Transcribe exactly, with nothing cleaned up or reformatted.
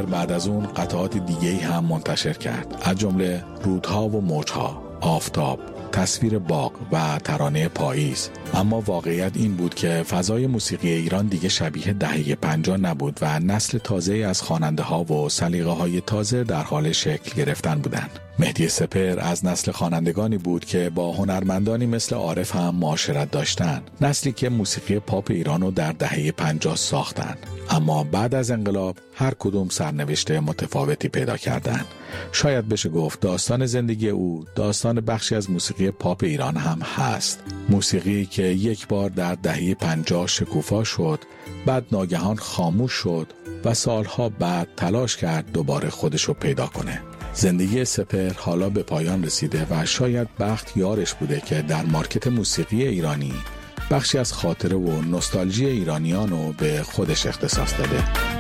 سپهر بعد از اون قطعات دیگه‌ای هم منتشر کرد، از جمله رودها و موجها، آفتاب، تصویر باغ و ترانه پاییز. اما واقعیت این بود که فضای موسیقی ایران دیگه شبیه دهه پنجاه نبود و نسل تازه از خواننده ها و سلیقه های تازه در حال شکل گرفتن بودند. مهدی سپهر از نسل خوانندگانی بود که با هنرمندانی مثل عارف هم معاشرت داشتند، نسلی که موسیقی پاپ ایرانو در دهه پنجاه ساختند. اما بعد از انقلاب هر کدوم سرنوشت متفاوتی پیدا کردند. شاید بشه گفت داستان زندگی او داستان بخشی از موسیقی پاپ ایران هم هست. موسیقی که یک بار در دهه پنجاه شکوفا شد، بعد ناگهان خاموش شد و سالها بعد تلاش کرد دوباره خودشو پیدا کنه. زندگی سپهر حالا به پایان رسیده و شاید بخت یارش بوده که در مارکت موسیقی ایرانی بخشی از خاطره و نوستالژی ایرانیانو به خودش اختصاص داده.